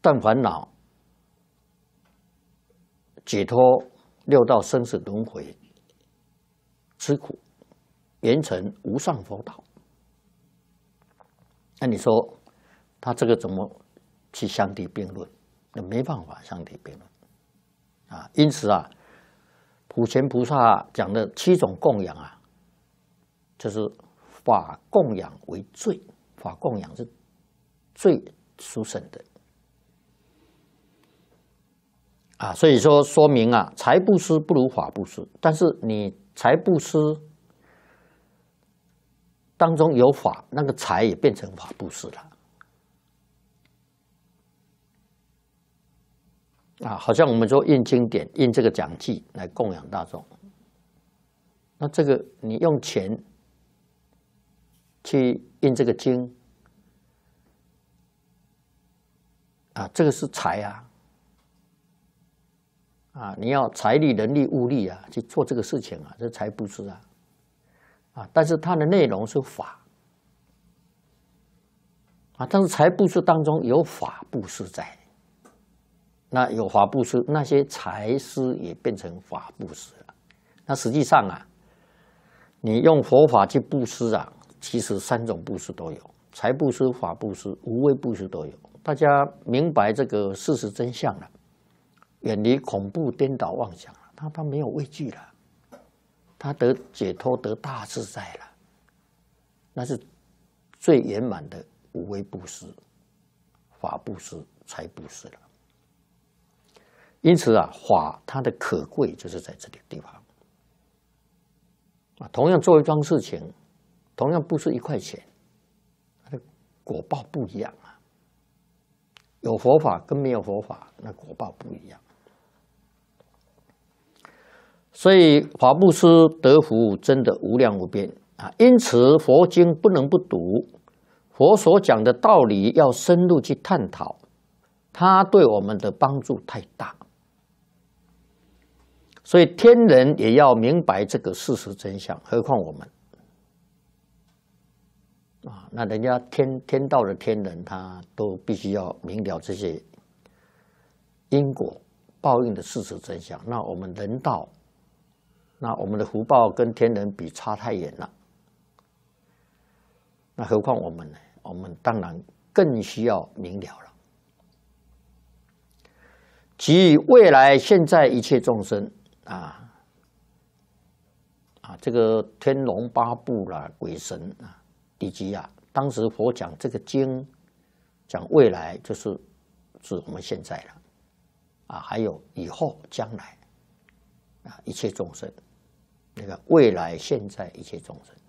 断烦恼、解脱六道生死轮回之苦，圆成无上佛道。那你说他这个怎么去相提并论？那没办法相提并论啊。因此啊，普贤菩萨讲的7种供养啊，就是法供养为最，法供养是最殊胜的啊。所以说明啊，财布施不如法布施，但是你财布施当中有法，那个财也变成法布施了啊。好像我们说印经典、印这个讲记来供养大众，那这个你用钱去印这个经啊，这个是财啊，你要财力、人力、物力啊去做这个事情啊，这财布施啊，但是它的内容是法啊，但是财布施当中有法布施在，那有法布施，那些财施也变成法布施了。那实际上啊，你用佛法去布施啊，其实3种布施都有，财布施、法布施、无畏布施都有。大家明白这个事实真相了，远离恐怖颠倒妄想了，他没有畏惧了，他得解脱，得大自在了，那是最圆满的无畏布施、法布施、财布施了。因此啊，法它的可贵就是在这个地方啊。同样做一桩事情，同样布施1块钱，它的果报不一样啊。有佛法跟没有佛法，那果报不一样。所以法布施得福真的无量无边啊！因此佛经不能不读，佛所讲的道理要深入去探讨，它对我们的帮助太大。所以天人也要明白这个事实真相，何况我们啊？那人家天道的天人，他都必须要明了这些因果报应的事实真相。那我们人道，那我们的福报跟天人比差太远了。那何况我们呢？我们当然更需要明了了。即未来现在一切众生这个天龙八部啦、鬼神啊，以及当时佛讲这个经，讲未来就是指我们现在了还有以后将来一切众生，那个未来现在一切众生，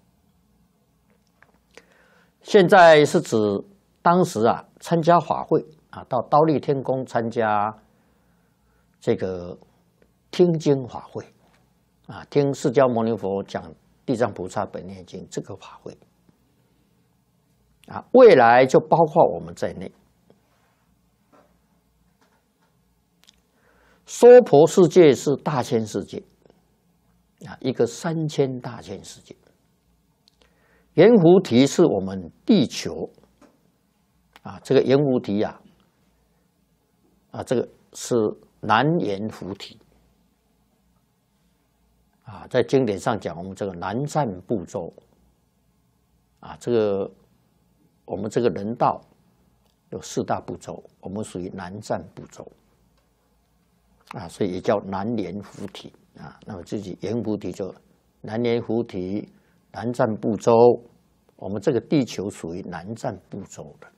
现在是指当时参加法会到忉利天宫参加这个听经法会听释迦牟尼佛讲地藏菩萨本愿经这个法会未来就包括我们在内。娑婆世界是大千世界一个3000大千世界。圆菩提是我们地球这个圆菩提这个是南圆菩提在经典上讲，我们这个南赡部洲这个我们这个人道有4大部洲，我们属于南赡部洲所以也叫南圆菩提那么自己圆菩提就南圆菩提、南赡部洲，我们这个地球属于南赡部洲的。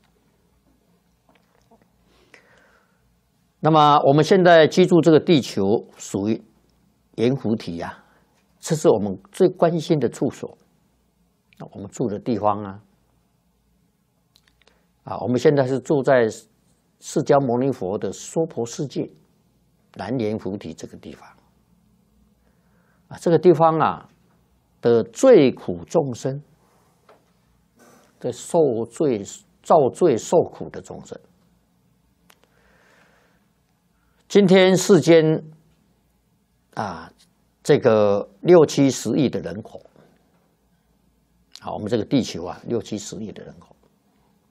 那么我们现在居住这个地球属于圆菩提这是我们最关心的处所，我们住的地方我们现在是住在释迦牟尼佛的娑婆世界南圆菩提这个地方这个地方的最苦众生，在受罪造罪受苦的众生。今天世间这个6、7、10亿的人口我们这个地球6、7、10亿的人口